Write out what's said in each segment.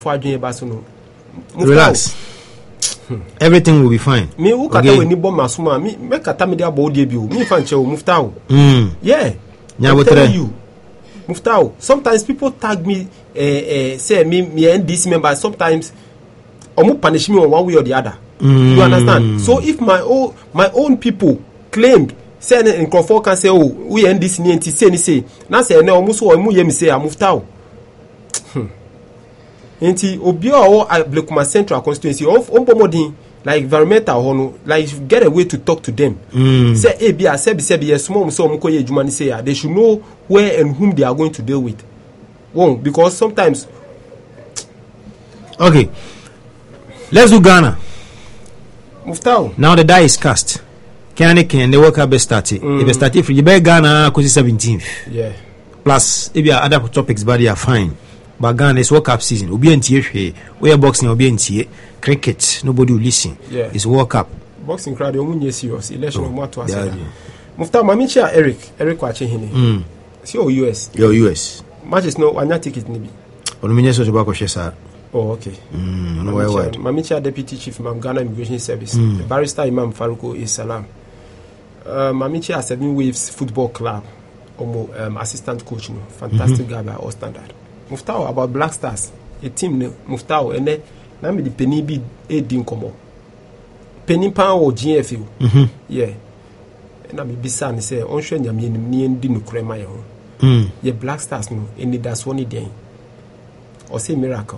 Relax. Everything will be fine. Me who kata we ni bomb masuma me kata me dia bo debut me fan che o Muftau. Yeah. I'm telling you. Muftau. Sometimes people tag me say me and this member sometimes omu punish me on one way or the other. You understand? So if my own people claimed say in Crawford can say we and this ni say na say na omu so omu ye me say Muftau. Enti obi o Blekuma Central constituency on pomodin like environmental hono like get a way to talk to them. Say bia say be small so omukoye adwuma ni say they should know where and whom they are going to deal with. One because sometimes okay. Let's do Ghana. Muftau. Now the die is cast. Can the World Cup be started? If it started for you be Ghana cause 17th. Yeah. Plus if you other topics but they are fine. But Ghana is World Cup season. Obi NTA, we are boxing. Obi NTA, cricket. Nobody will listen. Yeah. It's World Cup. Boxing crowd. You won't serious. Election of what to ask. Muftau, mamicha Eric wache hini. See your US. Your US. Matches no. Anya ticket nibi. Onumenye so chobako shesa. Oh okay. No wide. Mamicha Deputy Chief Imam Ghana Immigration Service. The barrister Imam Faruko is Salam. Mamicha 7 Waves Football Club. Assistant coach. No, fantastic guy by all standard. Muftau about Black Stars, a team Muftau and then na me the penny be a din komo. Penny pound or GFU. Yeah. And I be bisa ni say on shwe nyame ni ndi nukrema ye ho. Ye Black Stars no eni that's one day. Or say miracle.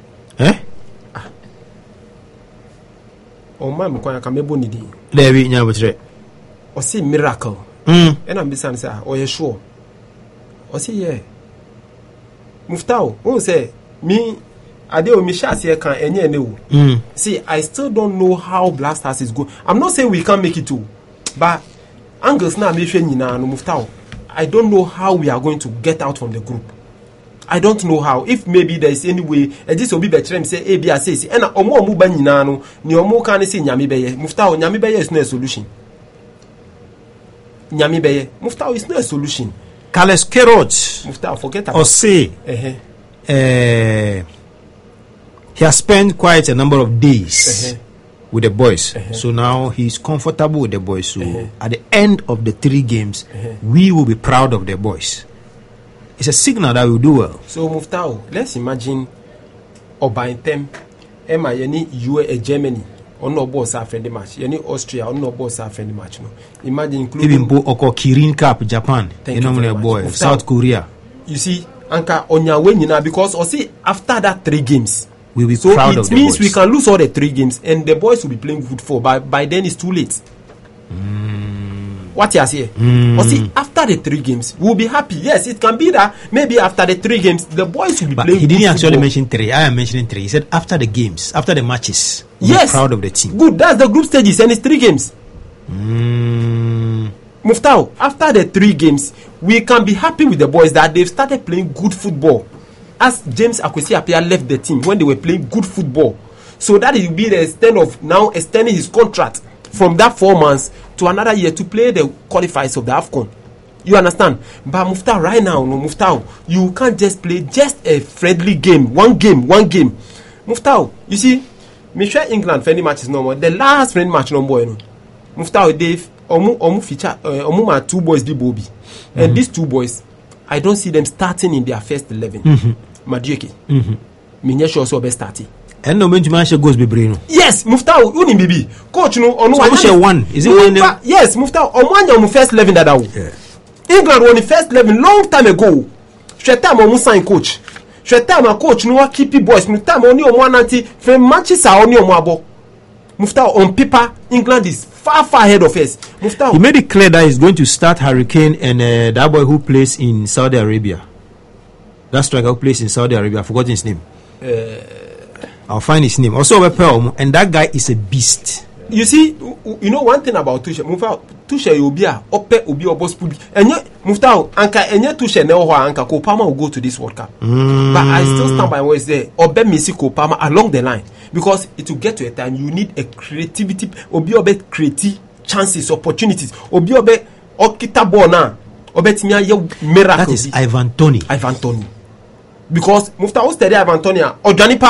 O ma me kwanya kamebo ni di. There we nyabotre. Or say miracle. And I bisa ni say o ye sure. Or say yeah. Muftau, who say me Adeo Mishasi can enye ne. See, I still don't know how Black Stars is going. I'm not saying we can't make it too, but angles na me hwe nyina no Muftau. I don't know how we are going to get out from the group. I don't know how. If maybe there is any way, this will be better. Say A B say and omo ba nyina no ni omo kan say nyame beye. Muftau, nyame beye is not a solution. Nyame beye. Muftau is not a solution. Carlos Queiroz, Muftau, forget about. Or say, he has spent quite a number of days with the boys. So now he's comfortable with the boys. So at the end of the 3 games, we will be proud of the boys. It's a signal that we do well. So Muftau, let's imagine Obaintem, Emma, Yeni, you are Germany. On no boss are friendly match. Yeni Austria on no boss are friendly match. No, imagine including even Oko Kirin Cup Japan. You know boy Muftau, South Korea. You see, Anka on your way now because or see after that 3 games, we'll be so proud of the boys. So it means we can lose all the 3 games and the boys will be playing good for. By then it's too late. What you say? Or see after the 3 games, we'll be happy. Yes, it can be that maybe after the 3 games the boys will be playing. He didn't actually mention 3. I am mentioning 3. He said after the games, after the matches. Yes, proud of the team. Good. That's the group stages and it's 3 games. Muftau, after the 3 games, we can be happy with the boys that they've started playing good football. As James Akwesi Appiah left the team when they were playing good football, so that it will be the extent of now extending his contract from that 4 months to another year to play the qualifiers of the AFCON. You understand? But Muftau, right now, no Muftau, you can't just play just a friendly game, one game. Muftau, you see. Me sure England friendly match is no more. The last friendly match no more. Muftau Dave omu feature omu my 2 boys di Bobby. And these 2 boys, I don't see them starting in their first 11. Madueke. Me nyɛ sure so be starting. And no mean to match goes be brain. Yes, Muftau uni bibi. Coach no onu one. Is it one? Yes, Muftau on one first 11 that England won the first 11 long time ago. Sheta mo sign coach. Sheta ma coach no keep boys. Muftau only on 190 from Manchester only on abo. Muftau on paper England is far ahead of us. Muftau. He made it clear that he's going to start Hurricane and that boy who plays in Saudi Arabia. That striker who plays in Saudi Arabia. I forgot his name. I'll find his name. Also, and that guy is a beast. You see, you know one thing about Tuchel. Muftau, Tuchel Obia, Ope Obi Obos Pubi. And Muftau, Anka, and yet Tuchel Neoha, Anka Kopama will go to this World Cup. But I still stand by what is there. Obe Missy Kopama along the line. Because it will get to a time you need a creativity. Obi Obe creative chances, opportunities. Obi Obe Okita Bona. Obe Timia miracle. That is Ivan Toney. Because Muftau study Ivan Toney. Or Johnny